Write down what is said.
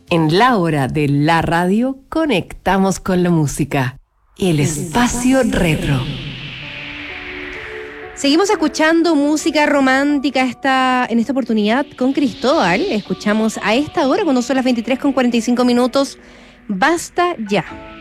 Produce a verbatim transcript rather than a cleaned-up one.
En la hora de la radio conectamos con la música. El espacio retro. Seguimos escuchando música romántica esta, en esta oportunidad con Cristóbal. Escuchamos a esta hora, cuando son las veintitrés con cuarenta y cinco minutos, Basta Ya.